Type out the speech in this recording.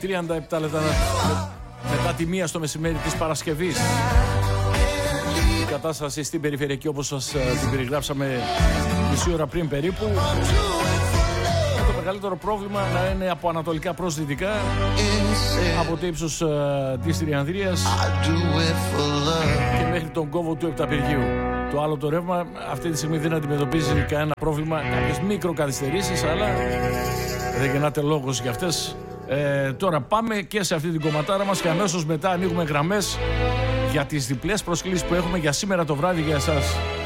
37 λεπτά μετά τη 1 στο μεσημέρι της Παρασκευής. Η κατάσταση στην περιφερειακή, όπως σας την περιγράψαμε μισή ώρα πριν περίπου, το μεγαλύτερο πρόβλημα να είναι από ανατολικά προς δυτικά, από το ύψος της Τριανδρίας και μέχρι τον κόβο του Επταπηργείου. Το άλλο το ρεύμα αυτή τη στιγμή δεν αντιμετωπίζει κανένα πρόβλημα, κάποιες μικροκαθυστερήσεις, αλλά δεν γεννάται λόγος για αυτές. Τώρα πάμε και σε αυτή την κομματάρα μας και αμέσως μετά ανοίγουμε γραμμές για τις διπλές προσκλήσεις που έχουμε για σήμερα το βράδυ για εσάς.